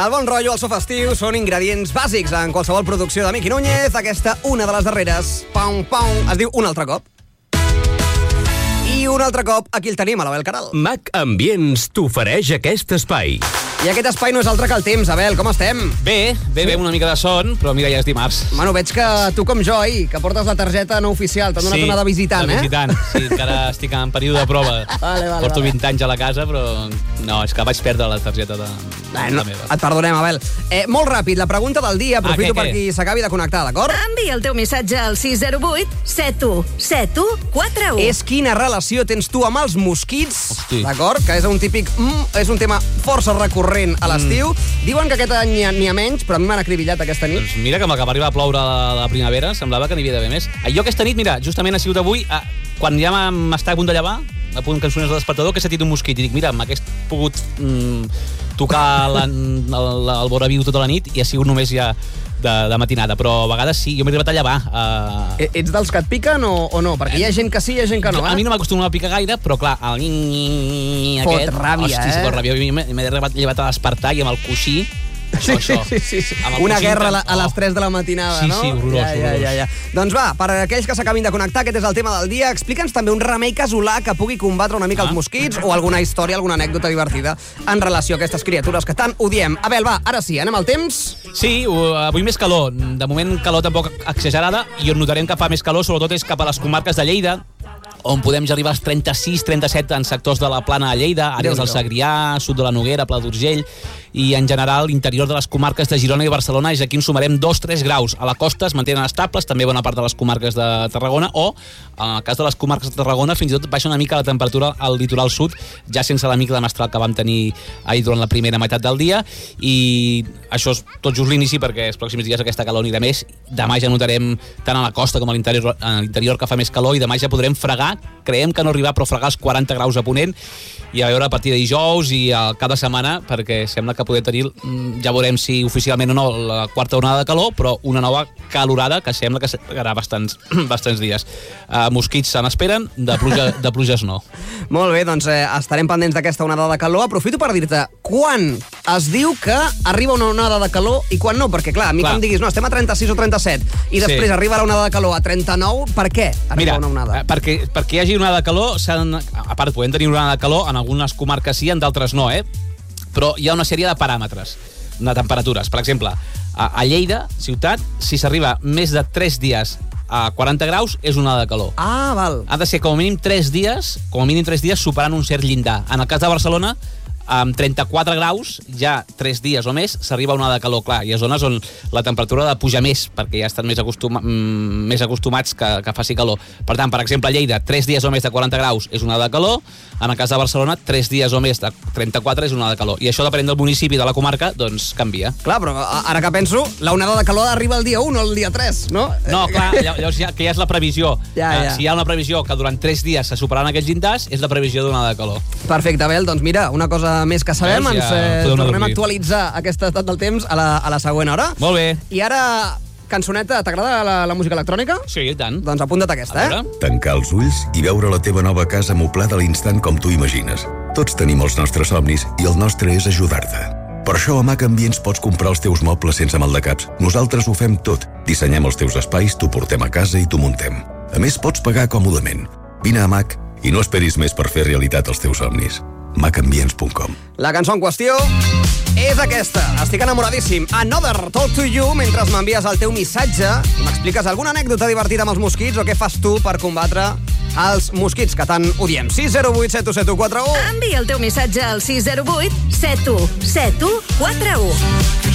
El bon rotllo, el so festiu, són ingredients bàsics en qualsevol producció de Miqui Núñez. Aquesta, una de les darreres, es diu Un altre cop. I un altre cop, aquí el tenim, a l'Abel Caral. Mac Ambients t'ofereix aquest espai. I aquest espai no és altre que el temps. Abel, com estem? Bé, una mica de son, però mira, ja és dimarts. Bueno, veig que tu com jo, que portes la targeta no oficial, t'han donat una de visitant, de visitant. Sí, encara estic en període de prova. Porto 20 anys a la casa, però no, és que vaig perdre la targeta de meva. Et perdonem, Abel. Molt ràpid, la pregunta del dia, aprofito per qui s'acabi de connectar, d'acord? Envia el teu missatge al 608 71 71 41. És quina relació tens tu amb els mosquits, d'acord? Que és un típic... és un tema força recurrent a l'estiu. Diuen que aquest any n'hi ha menys, però a mi m'han acribillat aquesta nit. Doncs mira que amb el que va arribar a ploure la primavera semblava que n'hi havia d'haver més. Jo aquesta nit, mira, justament ha sigut avui, quan ja m'estava a punt de llevar, a punt que em sonés el despertador, que he sentit un mosquit i dic, mira, m'hagués pogut tocar el voraviu tota la nit i ha sigut només ja de matinada, però a vegades sí, jo m'he arribat a llevar. Ets dels que et piquen o no? Perquè hi ha gent que sí, hi ha gent que no. A mi no m'acostuma a picar gaire, però clar, el aquest... Fot ràbia, Hosti, fot ràbia. M'he llevat a despertar i amb el coixí... Això. Sí. Una guerra a les 3 de la matinada, no? Sí, horrorós. Ja. Doncs va, per aquells que s'acabin de connectar, aquest és el tema del dia. Explica'ns també un remei casolà que pugui combatre una mica els mosquits o alguna història, alguna anècdota divertida en relació a aquestes criatures que tant odiem. Abel, va, ara sí, anem al temps? Sí, avui més calor. De moment calor tampoc exagerada i on notarem que fa més calor sobretot és cap a les comarques de Lleida, on podem ja arribar als 36-37 en sectors de la Plana de Lleida, àrees del Segrià, sud de la Noguera, Pla d'Urgell, i en general l'interior de les comarques de Girona i Barcelona és aquí on sumarem 2-3 graus. A la costa es mantenen estables, també bona part de les comarques de Tarragona, o en el cas de les comarques de Tarragona fins i tot baixa una mica la temperatura al litoral sud, ja sense la mica de mestral que vam tenir ahir durant la primera meitat del dia, i això és tot just l'inici perquè els pròxims dies aquesta calor anirà més. Demà ja notarem tant a la costa com a l'interior que fa més calor i demà ja podrem fregar, creiem que no arribar, però fregar els 40 graus a Ponent, i a veure a partir de dijous i al cap de setmana, perquè sembla que podem tenir, ja veurem si oficialment o no, la quarta onada de calor, però una nova calorada que sembla que serà bastants dies. Mosquits se n'esperen, de pluges no. Molt bé, doncs estarem pendents d'aquesta onada de calor. Aprofito per dir-te quan es diu que arriba una onada de calor i quan no, perquè clar, a mi que em diguis, no, estem a 36 o 37 i després arriba l'onada de calor a 39, per què arriba una onada? Perquè hi hagi una onada de calor, a part podem tenir una onada de calor, en algunes comarques sí, en d'altres no, però hi ha una sèrie de paràmetres, de temperatures. Per exemple, a Lleida, ciutat, si s'arriba més de 3 dies a 40 graus, és una onada de calor. Val. Ha de ser com a mínim 3 dies superant un cert llindar. En el cas de Barcelona, amb 34 graus, ja 3 dies o més, s'arriba a una onada de calor. Clar, hi ha zones on la temperatura ha de pujar més, perquè ja estan més acostumats que faci calor. Per tant, per exemple, a Lleida, 3 dies o més de 40 graus és una onada de calor. En el cas de Barcelona, 3 dies o més de 34 és una onada de calor. I això, depenent del municipi de la comarca, doncs canvia. Clar, però ara que penso, la onada de calor arriba el dia 1 o el dia 3, no? No, clar, llavors ja és la previsió. Si hi ha una previsió que durant 3 dies se superaran aquests llindars, és la previsió d'una onada de calor. Perfecte, Abel, doncs mira, una cosa més que sabem, ens tornem a actualitzar aquest estat del temps a la següent hora. Molt bé. I ara, cançoneta, t'agrada la música electrònica? Sí, i tant. Doncs apunta't aquesta, Tancar els ulls i veure la teva nova casa moblada a l'instant com tu imagines. Tots tenim els nostres somnis i el nostre és ajudar-te. Per això a Mac Ambients pots comprar els teus mobles sense maldecaps. Nosaltres ho fem tot. Dissenyem els teus espais, t'ho portem a casa i t'ho muntem. A més, pots pagar còmodament. Vine a Mac i no esperis més per fer realitat els teus somnis. macambients.com. La cançó en qüestió és aquesta. Estic enamoradíssim. Another Talk to You, mentre m'envies el teu missatge i m'expliques alguna anècdota divertida amb els mosquits o què fas tu per combatre els mosquits que tant odiem. 608 7171 41. Envia el teu missatge al 608 71 71 41.